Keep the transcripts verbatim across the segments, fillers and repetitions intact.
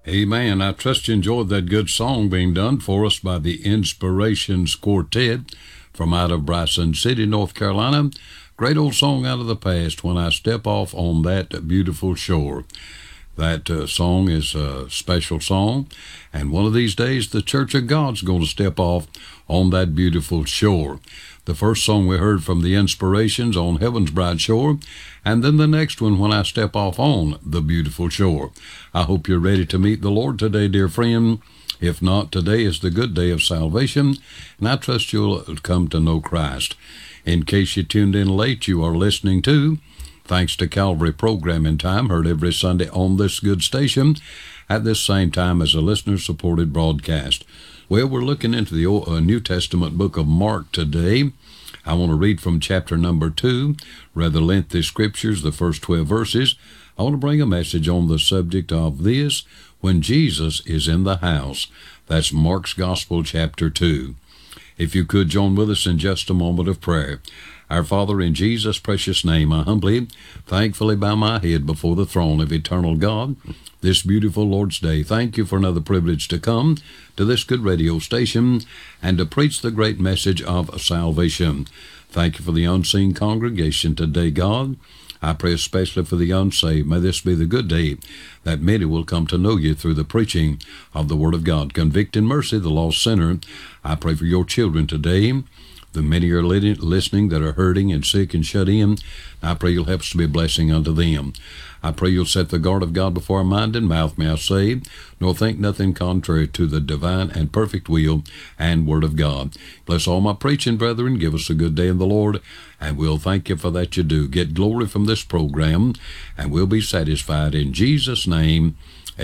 Amen. I trust you enjoyed that good song being done for us by the Inspirations Quartet from out of Bryson City, North Carolina. Great old song out of the past, When I Step Off on That Beautiful Shore. That uh, song is a special song, and one of these days the Church of God's going to step off on that beautiful shore. The first song we heard from the Inspirations on Heaven's Bright Shore, and then the next one, When I Step Off on the Beautiful Shore. I hope you're ready to meet the Lord today, dear friend. If not, today is the good day of salvation, and I trust you'll come to know Christ. In case you tuned in late, you are listening to Thanks to Calvary Programming Time, heard every Sunday on this good station at this same time as a listener-supported broadcast. Well, we're looking into the Old, uh, New Testament book of Mark today. I want to read from chapter number two, rather lengthy scriptures, the first twelve verses. I want to bring a message on the subject of this, when Jesus is in the house. That's Mark's Gospel, chapter two. If you could join with us in just a moment of prayer. Our Father, in Jesus' precious name, I humbly, thankfully bow my head before the throne of eternal God this beautiful Lord's Day. Thank you for another privilege to come to this good radio station and to preach the great message of salvation. Thank you for the unseen congregation today, God. I pray especially for the unsaved. May this be the good day that many will come to know you through the preaching of the Word of God. Convict in mercy the lost sinner. I pray for your children today. The many are listening that are hurting and sick and shut in. I pray you'll help us to be a blessing unto them. I pray you'll set the guard of God before our mind and mouth, may I say, nor think nothing contrary to the divine and perfect will and word of God. Bless all my preaching brethren. Give us a good day in the Lord, and we'll thank you for that you do. Get glory from this program, and we'll be satisfied. In Jesus' name,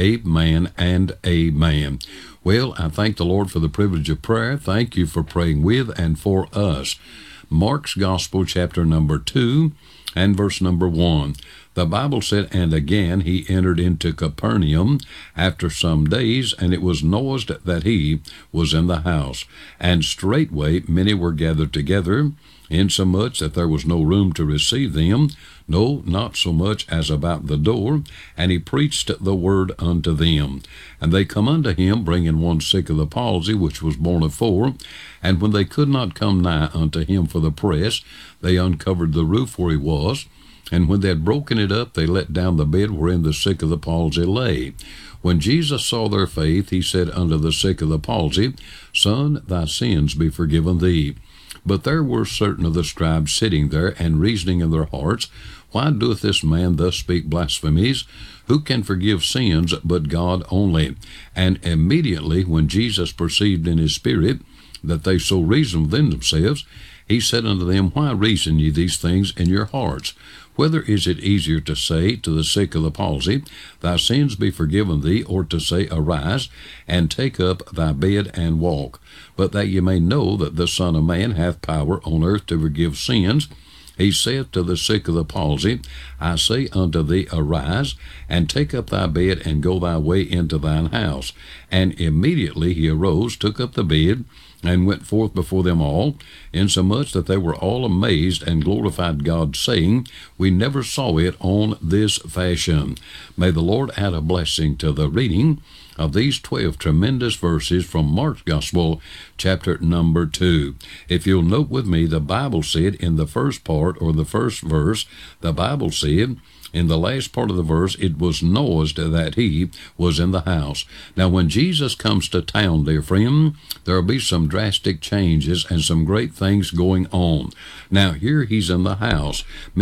amen and amen. Well, I thank the Lord for the privilege of prayer. Thank you for praying with and for us. Mark's Gospel, chapter number two, and verse number one. The Bible said, And again he entered into Capernaum after some days, and it was noised that he was in the house. And straightway many were gathered together, insomuch that there was no room to receive them, no, not so much as about the door, and he preached the word unto them. And they come unto him, bringing one sick of the palsy, which was borne of four. And when they could not come nigh unto him for the press, they uncovered the roof where he was. And when they had broken it up, they let down the bed wherein the sick of the palsy lay. When Jesus saw their faith, he said unto the sick of the palsy, Son, thy sins be forgiven thee. But there were certain of the scribes sitting there, and reasoning in their hearts, Why doeth this man thus speak blasphemies? Who can forgive sins but God only? And immediately when Jesus perceived in his spirit that they so reasoned within themselves, he said unto them, Why reason ye these things in your hearts? Whether is it easier to say to the sick of the palsy, Thy sins be forgiven thee, or to say, Arise, and take up thy bed and walk? But that ye may know that the Son of Man hath power on earth to forgive sins, he saith to the sick of the palsy, I say unto thee, Arise, and take up thy bed, and go thy way into thine house. And immediately he arose, took up the bed, and went forth before them all, insomuch that they were all amazed, and glorified God, saying, We never saw it on this fashion. May the Lord add a blessing to the reading of these twelve tremendous verses from Mark's Gospel, chapter number two. If you'll note with me, the Bible said in the first part, or the first verse, the Bible said, in the last part of the verse, it was noised that he was in the house. Now, when Jesus comes to town, dear friend, there will be some drastic changes and some great things going on. Now, here he's in the house.